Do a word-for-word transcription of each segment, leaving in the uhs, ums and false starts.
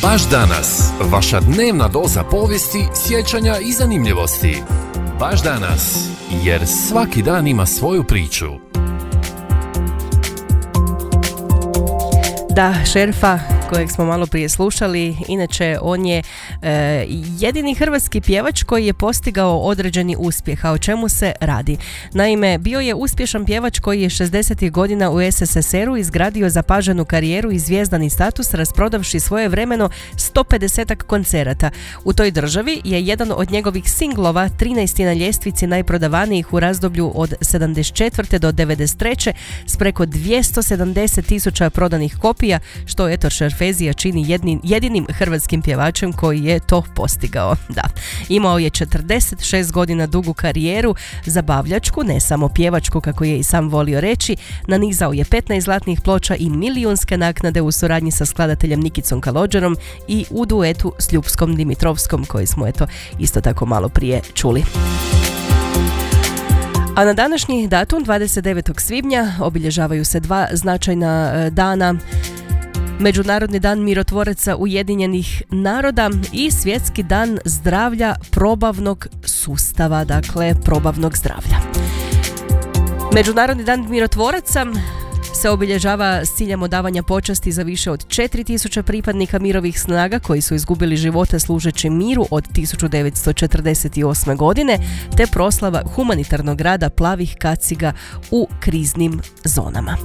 Baš danas, vaša dnevna doza povijesti, sjećanja i zanimljivosti. Baš danas, jer svaki dan ima svoju priču. Da, Šerfa, kojeg smo malo prije slušali, inače on je e, jedini hrvatski pjevač koji je postigao određeni uspjeh. A o čemu se radi? Naime, bio je uspješan pjevač koji je šezdesetih godina u es es es eru izgradio zapaženu karijeru i zvijezdani status, rasprodavši svoje vremeno sto pedesetak koncerata. U toj državi je jedan od njegovih singlova trinaesti na ljestvici najprodavanijih u razdoblju od sedamdeset četvrte do devedeset treće s preko dvjesto sedamdeset tisuća prodanih kopija, što eto Šerfezija čini jednim, jedinim hrvatskim pjevačem koji je to postigao. Da, imao je četrdeset šest godina dugu karijeru, zabavljačku, ne samo pjevačku kako je i sam volio reći, nanizao je petnaest zlatnih ploča i milijunske naknade u suradnji sa skladateljem Nikicom Kalođerom i u duetu s Ljupskom Dimitrovskom, koji smo eto isto tako malo prije čuli. A na današnji datum, dvadeset devetog svibnja, obilježavaju se dva značajna dana. Međunarodni dan mirotvoraca Ujedinjenih naroda i Svjetski dan zdravlja probavnog sustava, dakle probavnog zdravlja. Međunarodni dan mirotvoraca se obilježava s ciljem odavanja počasti za više od četiri tisuće pripadnika mirovih snaga koji su izgubili živote služeći miru od tisuću devetsto četrdeset osme. godine, te proslava humanitarnog rada plavih kaciga u kriznim zonama.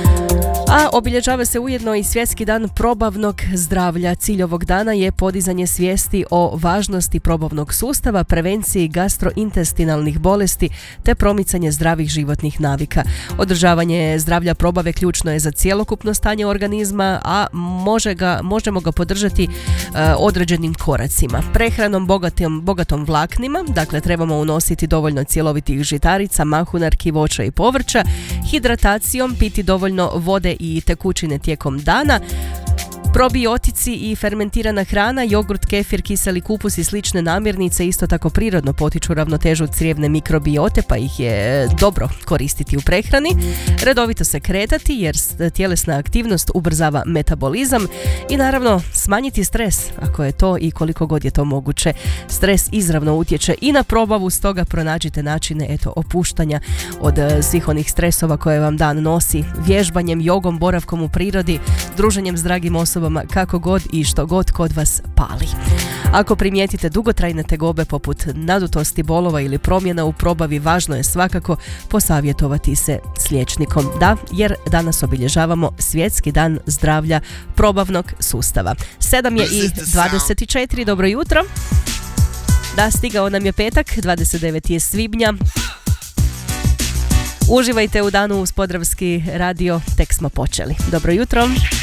A obilježava se ujedno i Svjetski dan probavnog zdravlja. Cilj ovog dana je podizanje svijesti o važnosti probavnog sustava, prevenciji gastrointestinalnih bolesti te promicanje zdravih životnih navika. Održavanje zdravlja probave ključno je za cjelokupno stanje organizma, a može ga, možemo ga podržati uh, određenim koracima. Prehranom bogatom, bogatom vlaknima, dakle trebamo unositi dovoljno cjelovitih žitarica, mahunarki, voća i povrća, hidratacijom, piti dovoljno vode i tekućine tijekom dana, probiotici i fermentirana hrana, jogurt, kefir, kiseli kupus i slične namirnice isto tako prirodno potiču ravnotežu crijevne mikrobiote, pa ih je dobro koristiti u prehrani. Redovito se kretati jer tjelesna aktivnost ubrzava metabolizam i naravno smanjiti stres ako je to i koliko god je to moguće. Stres izravno utječe i na probavu, stoga pronađite načine eto opuštanja od svih onih stresova koje vam dan nosi, vježbanjem, jogom, boravkom u prirodi, druženjem s dragim osobama, kako god i što god kod vas pali. Ako primijetite dugotrajne tegobe poput nadutosti, bolova ili promjena u probavi, važno je svakako posavjetovati se s liječnikom. Da, jer danas obilježavamo Svjetski dan zdravlja probavnog sustava. sedam je i dvadeset četiri, dobro jutro. Da, stigao nam je petak, dvadeset deveti svibnja. Uživajte u danu uz Podravski radio, tek smo počeli. Dobro jutro.